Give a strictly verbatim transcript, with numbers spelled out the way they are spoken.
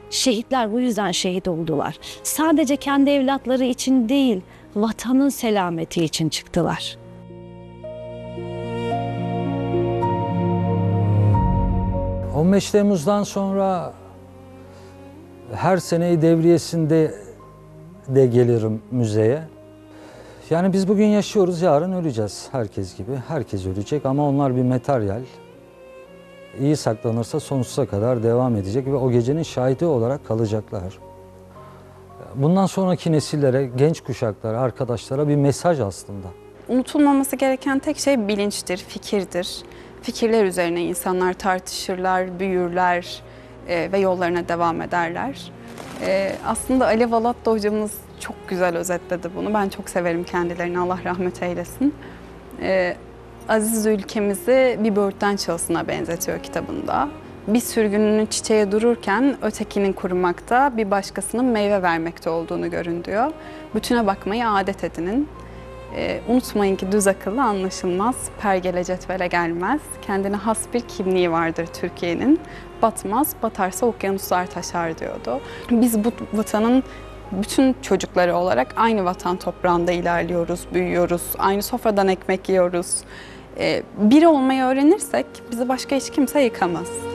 Şehitler bu yüzden şehit oldular. Sadece kendi evlatları için değil, vatanın selameti için çıktılar. on beş Temmuz'dan sonra her sene devriyesinde de gelirim müzeye. Yani biz bugün yaşıyoruz, yarın öleceğiz herkes gibi. Herkes ölecek ama onlar bir materyal. İyi saklanırsa sonsuza kadar devam edecek ve o gecenin şahidi olarak kalacaklar. Bundan sonraki nesillere, genç kuşaklara, arkadaşlara bir mesaj aslında. Unutulmaması gereken tek şey bilinçtir, fikirdir. Fikirler üzerine insanlar tartışırlar, büyürler e, ve yollarına devam ederler. E, aslında Alev Alatlı hocamız çok güzel özetledi bunu. Ben çok severim kendilerini, Allah rahmet eylesin. E, Aziz ülkemizi bir böğürtlen çalısına benzetiyor kitabında. Bir sürgününün çiçeğe dururken ötekinin kurumakta, bir başkasının meyve vermekte olduğunu görün diyor. Bütüne bakmayı adet edinin. E, unutmayın ki düz akıllı anlaşılmaz, pergele cetvele gelmez. Kendine has bir kimliği vardır Türkiye'nin. Batmaz, batarsa okyanuslar taşar diyordu. Biz bu vatanın bütün çocukları olarak aynı vatan toprağında ilerliyoruz, büyüyoruz, aynı sofradan ekmek yiyoruz. E, biri olmayı öğrenirsek bizi başka hiç kimse yıkamaz.